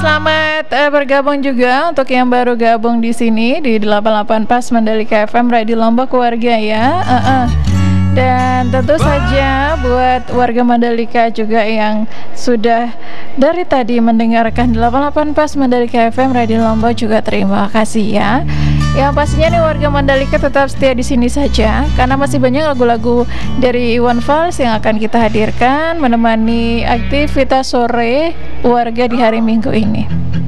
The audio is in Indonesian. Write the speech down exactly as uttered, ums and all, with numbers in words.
selamat uh, bergabung juga untuk yang baru gabung di sini di delapan puluh delapan Pas Mandalika F M Radio Lombok warga ya. Uh-uh. Dan tentu saja buat warga Mandalika juga yang sudah dari tadi mendengarkan delapan puluh delapan Pas Mandalika F M Radio Lombok juga terima kasih ya. Yang pastinya nih warga Mandalika tetap setia di sini saja karena masih banyak lagu-lagu dari Iwan Fals yang akan kita hadirkan menemani aktivitas sore warga di hari Minggu ini.